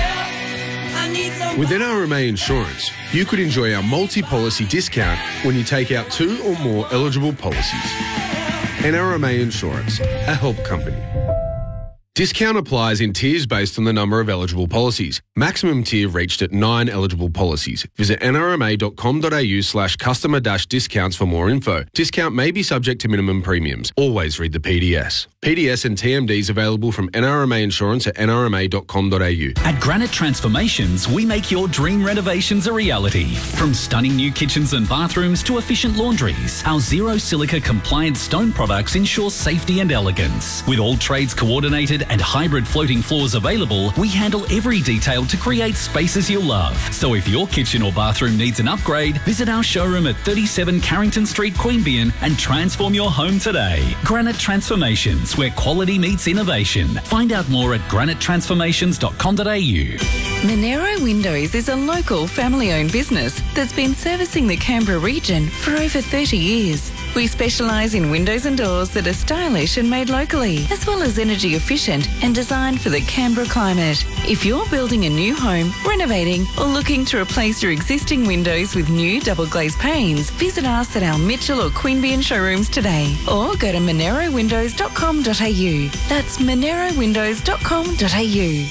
With N R M A Insurance, you could enjoy our multi-policy discount when you take out two or more eligible policies. N R M A Insurance, a help company. Discount applies in tiers based on the number of eligible policies. Maximum tier reached at nine eligible policies. Visit nrma.com.au slash customer dash discounts for more info. Discount may be subject to minimum premiums. Always read the P D S. P D S and T M Ds available from N R M A Insurance at n r m a dot com dot a u. At Granite Transformations, we make your dream renovations a reality. From stunning new kitchens and bathrooms to efficient laundries, our zero silica compliant stone products ensure safety and elegance. With all trades coordinated and hybrid floating floors available, we handle every detail to create spaces you'll love. So if your kitchen or bathroom needs an upgrade, visit our showroom at thirty-seven Carrington Street, Queanbeyan and transform your home today. Granite Transformations, where quality meets innovation. Find out more at granite transformations dot com dot a u. Monero Windows is a local family-owned business that's been servicing the Canberra region for over thirty years. We specialise in windows and doors that are stylish and made locally, as well as energy efficient and designed for the Canberra climate. If you're building a new home, renovating, or looking to replace your existing windows with new double glazed panes, visit us at our Mitchell or Queanbeyan showrooms today, or go to monero windows dot com dot a u. That's monero windows dot com dot a u.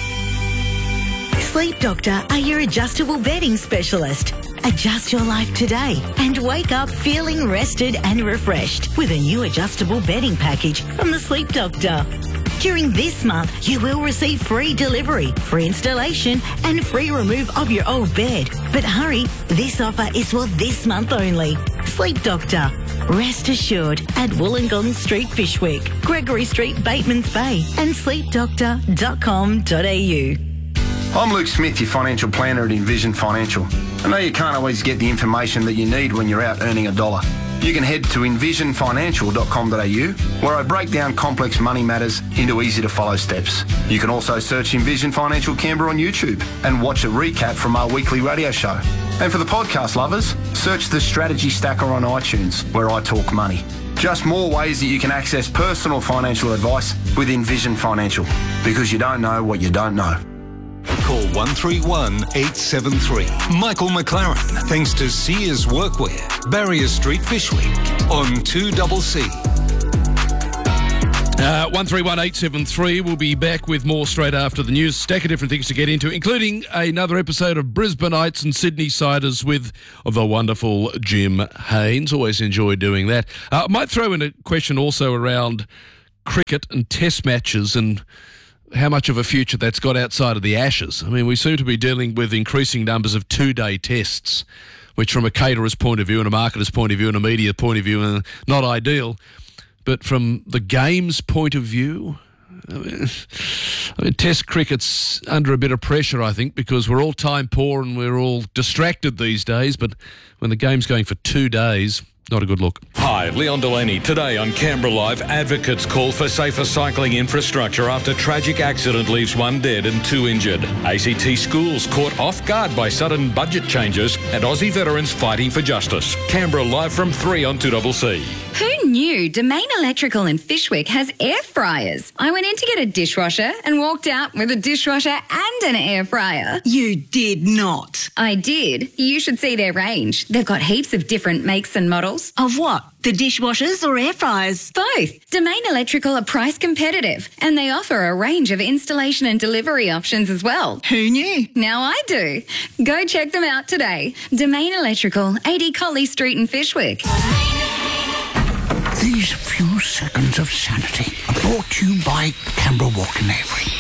Sleep Doctor are your adjustable bedding specialist. Adjust your life today and wake up feeling rested and refreshed with a new adjustable bedding package from the Sleep Doctor. During this month, you will receive free delivery, free installation and free remove of your old bed. But hurry, this offer is for this month only. Sleep Doctor. Rest assured at Wollongong Street, Fishwick, Gregory Street, Batemans Bay and sleep doctor dot com dot a u. I'm Luke Smith, your financial planner at Envision Financial. I know you can't always get the information that you need when you're out earning a dollar. You can head to envision financial dot com dot a u, where I break down complex money matters into easy-to-follow steps. You can also search Envision Financial Canberra on YouTube and watch a recap from our weekly radio show. And for the podcast lovers, search the Strategy Stacker on iTunes, where I talk money. Just more ways that you can access personal financial advice with Envision Financial, because you don't know what you don't know. Call one three one eight seven three. Michael McLaren, thanks to Sears Workwear, Barrier Street, Fishwick, on two C C. Uh, one three one eight seven three. We'll be back with more straight after the news. Stack of different things to get into, including another episode of Brisbaneites and Sydney Siders with the wonderful Jim Haynes. Always enjoy doing that. I uh, might throw in a question also around cricket and test matches and how much of a future that's got outside of the Ashes. I mean, we seem to be dealing with increasing numbers of two-day tests, which from a caterer's point of view and a marketer's point of view and a media point of view are not ideal. But from the game's point of view, I mean, I mean, Test cricket's under a bit of pressure, I think, because we're all time poor and we're all distracted these days. But when the game's going for two days, not a good look. Hi, Leon Delaney. Today on Canberra Live, advocates call for safer cycling infrastructure after tragic accident leaves one dead and two injured. A C T schools caught off guard by sudden budget changes and Aussie veterans fighting for justice. Canberra Live from three on two C C. Who knew Domain Electrical in Fishwick has air fryers? I went in to get a dishwasher and walked out with a dishwasher and an air fryer. You did not. I did. You should see their range. They've got heaps of different makes and models. Of what? The dishwashers or air fryers? Both. Domain Electrical are price competitive and they offer a range of installation and delivery options as well. Who knew? Now I do. Go check them out today. Domain Electrical, eighty Colley Street in Fishwick. These few seconds of sanity are brought to you by Canberra Walk in Avery.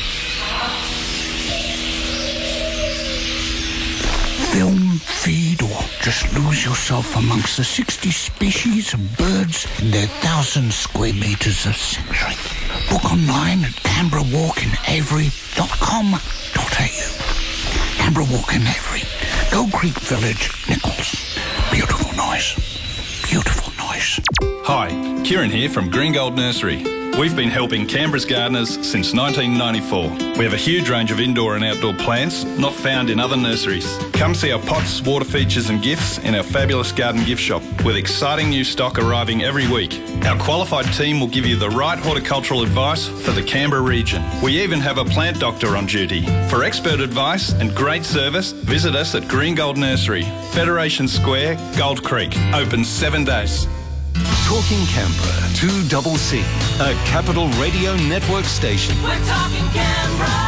Film, feed, or just lose yourself amongst the sixty species of birds in their thousand square metres of sanctuary. Book online at canberra walk in avery dot com dot a u. Canberra Walk in Avery, Gold Creek Village, Nichols. Beautiful noise. Beautiful noise. Hi, Kieran here from Green Gold Nursery. We've been helping Canberra's gardeners since nineteen ninety-four. We have a huge range of indoor and outdoor plants not found in other nurseries. Come see our pots, water features and gifts in our fabulous garden gift shop with exciting new stock arriving every week. Our qualified team will give you the right horticultural advice for the Canberra region. We even have a plant doctor on duty. For expert advice and great service, visit us at Green Gold Nursery, Federation Square, Gold Creek. Open seven days. Talking Canberra, two C C, a Capital Radio Network station. We're talking Canberra.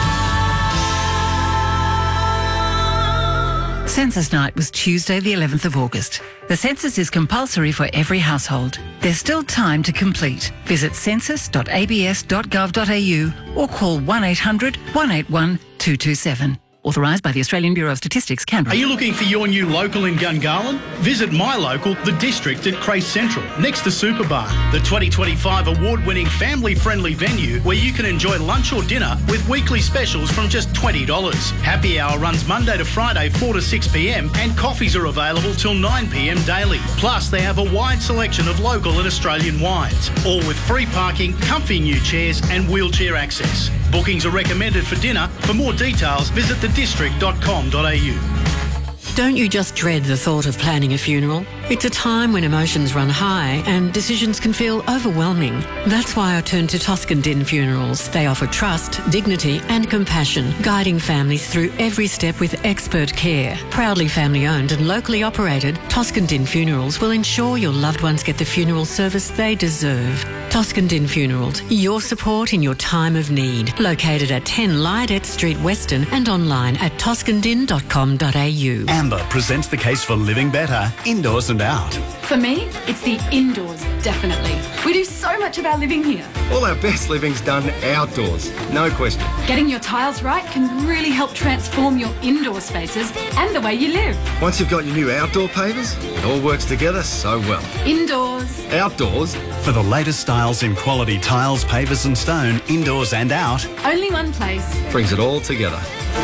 Census night was Tuesday the eleventh of August. The census is compulsory for every household. There's still time to complete. Visit census dot a b s dot gov dot a u or call one eight hundred one eight one two two seven. Authorised by the Australian Bureau of Statistics, Canberra. Are you looking for your new local in Gungahlin? Visit my local, The District at Crace Central, next to Superbar, the twenty twenty-five award-winning family-friendly venue where you can enjoy lunch or dinner with weekly specials from just twenty dollars. Happy hour runs Monday to Friday, four to six p m, and coffees are available till nine p m daily. Plus, they have a wide selection of local and Australian wines, all with free parking, comfy new chairs, and wheelchair access. Bookings are recommended for dinner. For more details, visit the district dot com dot a u. Don't you just dread the thought of planning a funeral? It's a time when emotions run high and decisions can feel overwhelming. That's why I turn to Toscan Din Funerals. They offer trust, dignity and compassion, guiding families through every step with expert care. Proudly family owned and locally operated, Toscan Din Funerals will ensure your loved ones get the funeral service they deserve. Toscan Din Funerals, your support in your time of need. Located at ten Lydet Street, Western, and online at toscan din dot com dot a u. Amber presents the case for living better, indoors and out. For me, it's the indoors, definitely. We do so much of our living here. All our best living's done outdoors, no question. Getting your tiles right can really help transform your indoor spaces and the way you live. Once you've got your new outdoor pavers, it all works together so well. Indoors. Outdoors. For the latest styles in quality tiles, pavers and stone, indoors and out. Only one place. Brings it all together.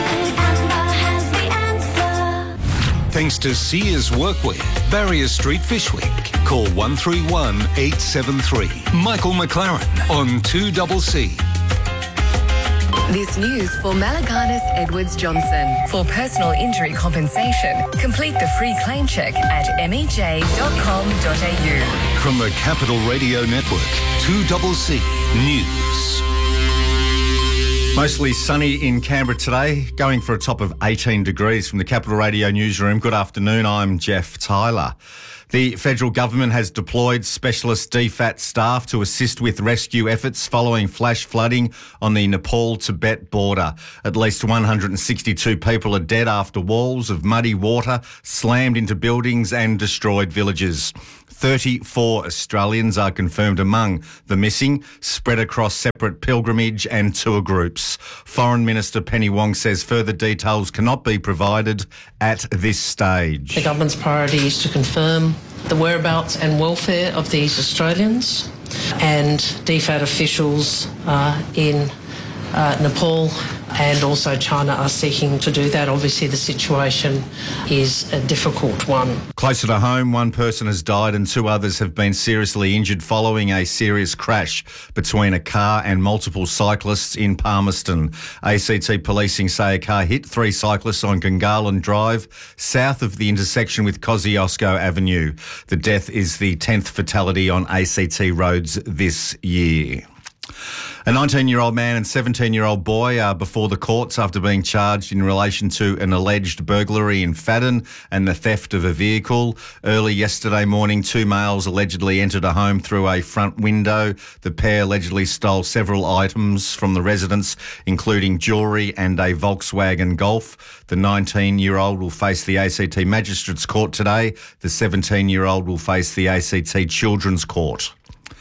Thanks to Sears Workwear, Barrier Street, Fishwick. Call one three one eight seven three. Michael McLaren on two C C. This news for Malaganas Edwards Johnson. For personal injury compensation, complete the free claim check at m e j dot com dot a u. From the Capital Radio Network, two C C News. Mostly sunny in Canberra today, going for a top of eighteen degrees from the Capital Radio newsroom. Good afternoon, I'm Jeff Tyler. The federal government has deployed specialist D FAT staff to assist with rescue efforts following flash flooding on the Nepal-Tibet border. At least one hundred sixty-two people are dead after walls of muddy water slammed into buildings and destroyed villages. thirty-four Australians are confirmed among the missing, spread across separate pilgrimage and tour groups. Foreign Minister Penny Wong says further details cannot be provided at this stage. The government's priority is to confirm the whereabouts and welfare of these Australians, and D FAT officials uh, in uh, Nepal and also China are seeking to do that. Obviously, the situation is a difficult one. Closer to home, one person has died and two others have been seriously injured following a serious crash between a car and multiple cyclists in Palmerston. A C T policing say a car hit three cyclists on Gungahlin Drive, south of the intersection with Kosciuszko Avenue. The death is the tenth fatality on A C T roads this year. A nineteen-year-old man and seventeen-year-old boy are before the courts after being charged in relation to an alleged burglary in Fadden and the theft of a vehicle. Early yesterday morning, two males allegedly entered a home through a front window. The pair allegedly stole several items from the residence, including jewellery and a Volkswagen Golf. The nineteen-year-old will face the A C T Magistrates Court today. The seventeen-year-old will face the A C T Children's Court.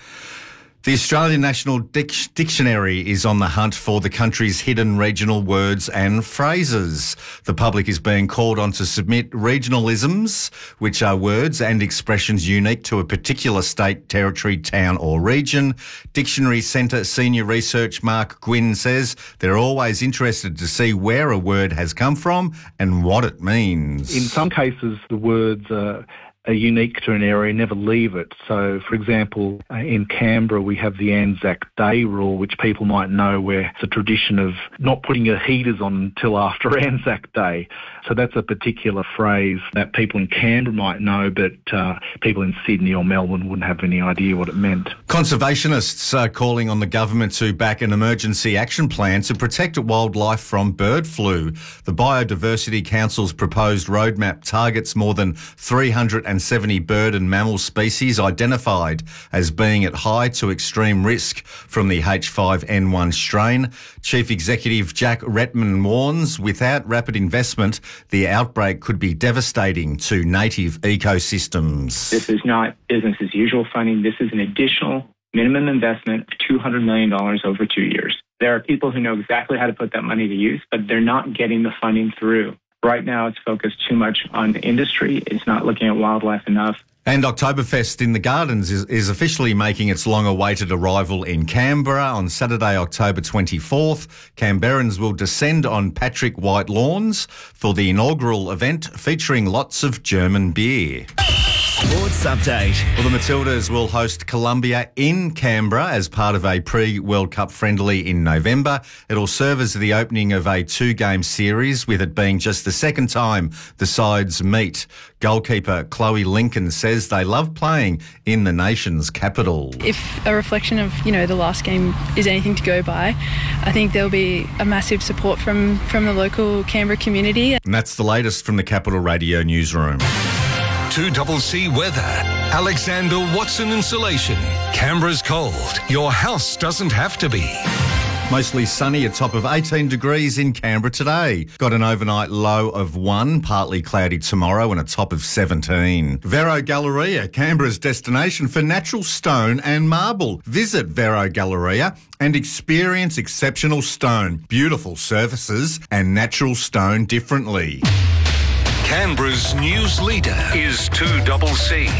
The Australian National Dic- Dictionary is on the hunt for the country's hidden regional words and phrases. The public is being called on to submit regionalisms, which are words and expressions unique to a particular state, territory, town or region. Dictionary Centre Senior Research Mark Gwynn says they're always interested to see where a word has come from and what it means. In some cases, the words are are unique to an area, never leave it. So, for example, uh, in Canberra, we have the Anzac Day rule, which people might know, where it's a tradition of not putting your heaters on until after Anzac Day. So that's a particular phrase that people in Canberra might know, but uh, people in Sydney or Melbourne wouldn't have any idea what it meant. Conservationists are calling on the government to back an emergency action plan to protect wildlife from bird flu. The Biodiversity Council's proposed roadmap targets more than three hundred seventy bird and mammal species identified as being at high to extreme risk from the H five N one strain. Chief Executive Jack Retman warns without rapid investment, the outbreak could be devastating to native ecosystems. This is not business as usual funding. This is an additional minimum investment of two hundred million dollars over two years. There are people who know exactly how to put that money to use, but they're not getting the funding through. Right now, it's focused too much on industry. It's not looking at wildlife enough. And Oktoberfest in the Gardens is, is officially making its long-awaited arrival in Canberra on Saturday, October twenty-fourth. Canberrans will descend on Patrick White lawns for the inaugural event featuring lots of German beer. Sports update. Well, the Matildas will host Colombia in Canberra as part of a pre-World Cup friendly in November. It'll serve as the opening of a two-game series, with it being just the second time the sides meet. Goalkeeper Chloe Lincoln says they love playing in the nation's capital. If a reflection of, you know, the last game is anything to go by, I think there'll be a massive support from, from the local Canberra community. And that's the latest from the Capital Radio newsroom. two C weather. Alexander Watson Insulation. Canberra's cold. Your house doesn't have to be. Mostly sunny, a top of eighteen degrees in Canberra today. Got an overnight low of one, partly cloudy tomorrow and a top of seventeen. Vero Galleria, Canberra's destination for natural stone and marble. Visit Vero Galleria and experience exceptional stone, beautiful surfaces and natural stone differently. Canberra's news leader is two C.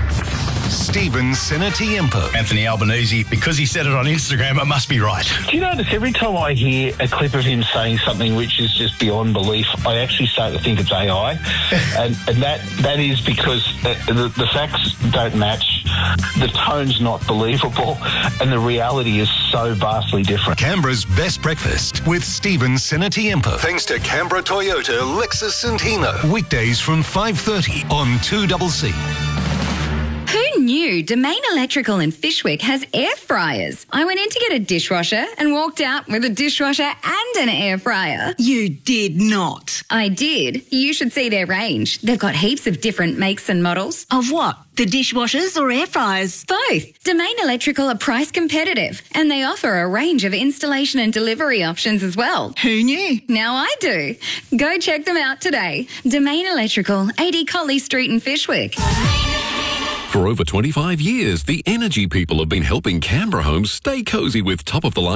Stephen Senatiempo. Anthony Albanese, because he said it on Instagram, it must be right. Do you notice every time I hear a clip of him saying something which is just beyond belief, I actually start to think it's A I, and, and that that is because the, the facts don't match, the tone's not believable, and the reality is so vastly different. Canberra's best breakfast with Stephen Senatiempo. Thanks to Canberra Toyota, Lexus and Hino. Weekdays from five thirty on two C C. Who new, Domain Electrical in Fishwick has air fryers. I went in to get a dishwasher and walked out with a dishwasher and an air fryer. You did not. I did. You should see their range. They've got heaps of different makes and models. Of what? The dishwashers or air fryers? Both. Domain Electrical are price competitive and they offer a range of installation and delivery options as well. Who knew? Now I do. Go check them out today. Domain Electrical, eighty Colley Street in Fishwick. For over twenty-five years, the Energy people have been helping Canberra homes stay cosy with top-of-the-line